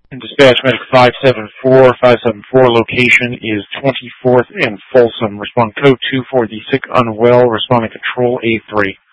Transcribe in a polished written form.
Dispatch Medic 574, location is 24th and Folsom. Respond code 2 for the sick unwell, responding control A3.